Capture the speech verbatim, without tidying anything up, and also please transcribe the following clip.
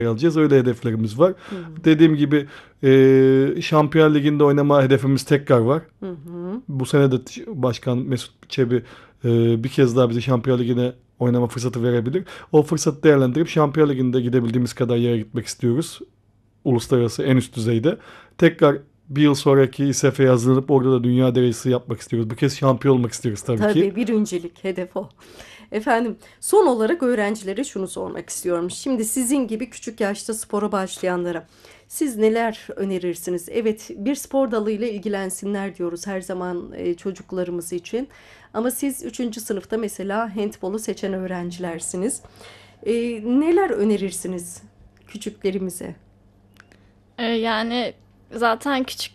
alacağız. Öyle hedeflerimiz var. Hı hı. Dediğim gibi e, Şampiyon Ligi'nde oynama hedefimiz tekrar var. Hı hı. Bu sene de Başkan Mesut Çebi e, bir kez daha bize Şampiyon Ligi'ne oynama fırsatı verebilir. O fırsatı değerlendirip Şampiyon Ligi'nde gidebildiğimiz kadar yere gitmek istiyoruz. Uluslararası en üst düzeyde. Tekrar bir yıl sonraki İ S F'ye hazırlanıp orada da dünya derecesi yapmak istiyoruz. Bu kez şampiyon olmak istiyoruz tabii ki. Tabii birincilik hedef o. Efendim, son olarak öğrencilere şunu sormak istiyorum. Şimdi sizin gibi küçük yaşta spora başlayanlara siz neler önerirsiniz? Evet, bir spor dalıyla ilgilensinler diyoruz her zaman e, çocuklarımız için. Ama siz üçüncü sınıfta mesela handbolu seçen öğrencilersiniz. E, neler önerirsiniz küçüklerimize? Ee, yani zaten küçük